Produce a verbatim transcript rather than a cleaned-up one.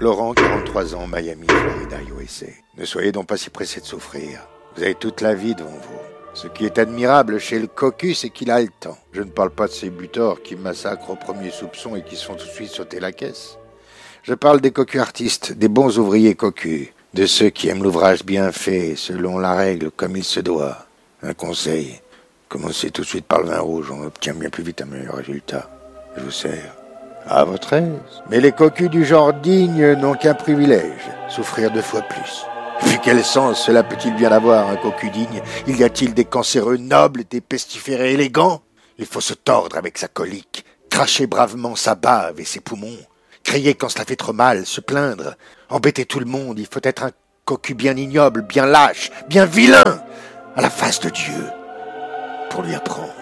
Laurent, quarante-trois ans, Miami, Florida, U S A. Ne soyez donc pas si pressé de souffrir. Vous avez toute la vie devant vous. Ce qui est admirable chez le cocu, c'est qu'il a le temps. Je ne parle pas de ces buteurs qui massacrent au premier soupçon et qui se font tout de suite sauter la caisse. Je parle des cocus artistes, des bons ouvriers cocus, de ceux qui aiment l'ouvrage bien fait, selon la règle, comme il se doit. Un conseil, commencez tout de suite par le vin rouge, on obtient bien plus vite un meilleur résultat. Je vous sers. À votre aise. Mais les cocus du genre digne n'ont qu'un privilège, souffrir deux fois plus. Puis quel sens cela peut-il bien avoir, un cocu digne? Il y a-t-il des cancéreux nobles, des pestiférés élégants? Il faut se tordre avec sa colique, cracher bravement sa bave et ses poumons, crier quand cela fait trop mal, se plaindre, embêter tout le monde. Il faut être un cocu bien ignoble, bien lâche, bien vilain, à la face de Dieu, pour lui apprendre.